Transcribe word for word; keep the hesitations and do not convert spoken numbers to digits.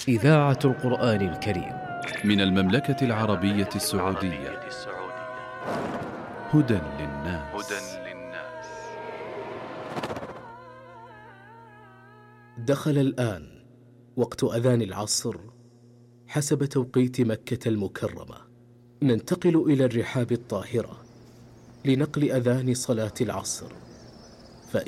إذاعة القرآن الكريم من المملكة العربية السعودية. هدى للناس. دخل الآن وقت أذان العصر حسب توقيت مكة المكرمة. ننتقل إلى الرحاب الطاهرة لنقل أذان صلاة العصر.